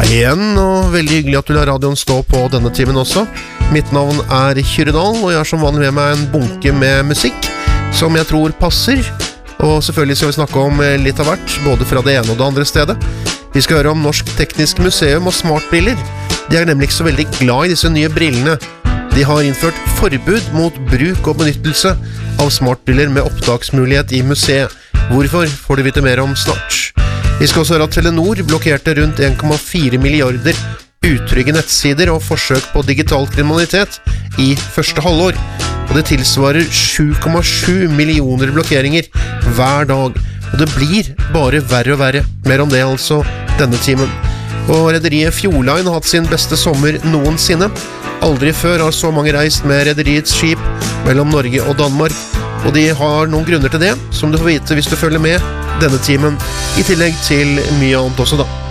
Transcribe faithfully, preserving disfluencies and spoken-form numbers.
Hei igjen, og veldig hyggelig at du lar radioen stå på denne timen også. Mitt navn er Kyredal, og jeg har som vanlig med meg en bunke med musikk som jeg tror passer. Og selvfølgelig skal vi snakke om litt av hvert, både fra det ene og det andre stedet. Vi skal høre om Norsk Teknisk Museum og smartbriller. De er nemlig ikke så veldig glad i disse nye brillene. De har innført forbud mot bruk og benyttelse av smartbriller med opptaksmulighet i museet. Hvorfor får du vite mer om snart. Vi skal også høre at Telenor blokkerte rundt en komma fire milliarder utrygge nettsider og forsøk på digital kriminalitet i første halvår. Og det tilsvarer sju komma sju millioner blokkeringer hver dag. Og det blir bare verre og verre. Mer om det altså denne timen. Og rederiet Fjordline har hatt sin beste sommer noensinne. Aldri før har så mange reist med rederiets skip mellom Norge og Danmark. Og de har noen grunner til det, som du får vite hvis du følger med denne timen, i tillegg til mye annet også da.